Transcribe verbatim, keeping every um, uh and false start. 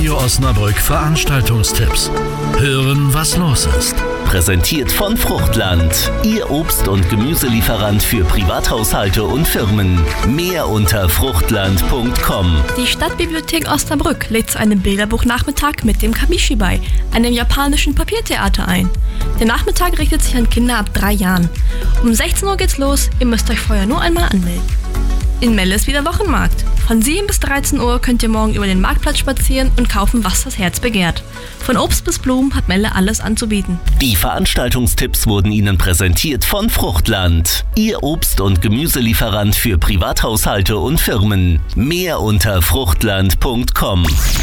Radio Osnabrück Veranstaltungstipps. Hören, was los ist. Präsentiert von Fruchtland, Ihr Obst- und Gemüselieferant für Privathaushalte und Firmen. Mehr unter fruchtland punkt com. Die Stadtbibliothek Osnabrück lädt zu einem Bilderbuchnachmittag mit dem Kamishi bei, einem japanischen Papiertheater ein. Der Nachmittag richtet sich an Kinder ab drei Jahren. Um sechzehn Uhr geht's los, ihr müsst euch vorher nur einmal anmelden. In Melle ist wieder Wochenmarkt. Von sieben bis dreizehn Uhr könnt ihr morgen über den Marktplatz spazieren und kaufen, was das Herz begehrt. Von Obst bis Blumen hat Melle alles anzubieten. Die Veranstaltungstipps wurden Ihnen präsentiert von Fruchtland, Ihr Obst- und Gemüselieferant für Privathaushalte und Firmen. Mehr unter fruchtland punkt com.